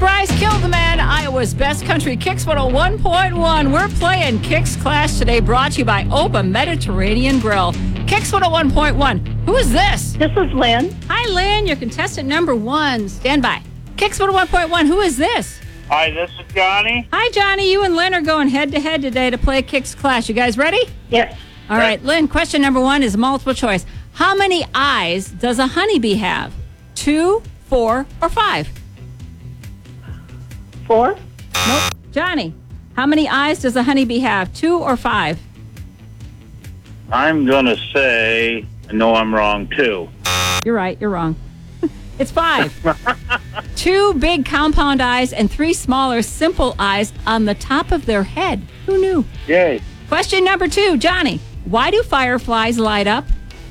Bryce killed the man, Iowa's best country, Kicks 101.1. We're playing Kicks Clash today, brought to you by Opa Mediterranean Grill. Kicks 101.1. Who is this? This is Lynn. Hi, Lynn. You're contestant number 1. Stand by. Kicks 101.1. Who is this? Hi, this is Johnny. Hi, Johnny. You and Lynn are going head-to-head today to play Kicks Clash. You guys ready? Yes. All right, Lynn, question number 1 is multiple choice. How many eyes does a honeybee have? 2, 4, or 5? 4. Nope. Johnny, how many eyes does a honeybee have? 2 or 5? I'm going to say, I know I'm wrong, 2. You're right. You're wrong. It's 5. 2 big compound eyes and 3 smaller simple eyes on the top of their head. Who knew? Yay. Question number 2, Johnny. Why do fireflies light up?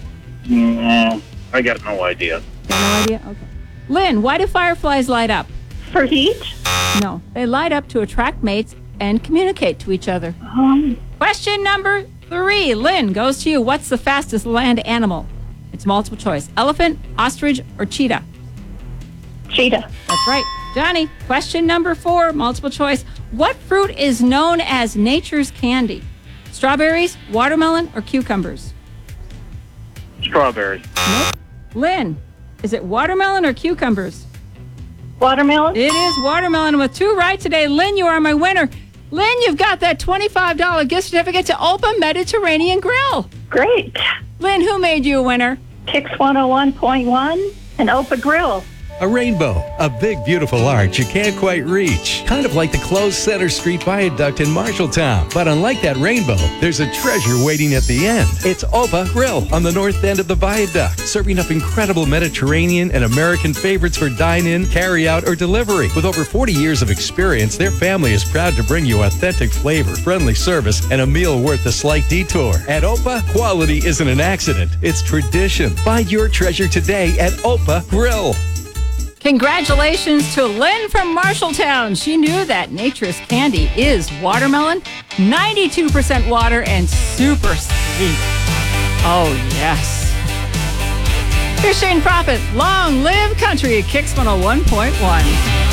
I got no idea. Got no idea? Okay. Lynn, why do fireflies light up? For heat. No, they light up to attract mates and communicate to each other. Question number 3, Lynn, goes to you. What's the fastest land animal? It's multiple choice. Elephant, ostrich, or cheetah? Cheetah. That's right. Johnny, question number 4, multiple choice. What fruit is known as nature's candy? Strawberries, watermelon, or cucumbers? Strawberry. Nope. Lynn, is it watermelon or cucumbers? Watermelon. It is watermelon with 2 right today. Lynn, you are my winner. Lynn, you've got that $25 gift certificate to Opa Mediterranean Grill. Great. Lynn, who made you a winner? Kicks 101.1 and Opa Grill. A rainbow, a big, beautiful arch you can't quite reach. Kind of like the closed Center Street Viaduct in Marshalltown. But unlike that rainbow, there's a treasure waiting at the end. It's Opa Grill on the north end of the viaduct, serving up incredible Mediterranean and American favorites for dine-in, carry-out, or delivery. With over 40 years of experience, their family is proud to bring you authentic flavor, friendly service, and a meal worth the slight detour. At Opa, quality isn't an accident, it's tradition. Find your treasure today at Opa Grill. Congratulations to Lynn from Marshalltown. She knew that nature's candy is watermelon, 92% water, and super sweet. Oh, yes. Here's Shane Prophet. Long live country, Kicks 101.1.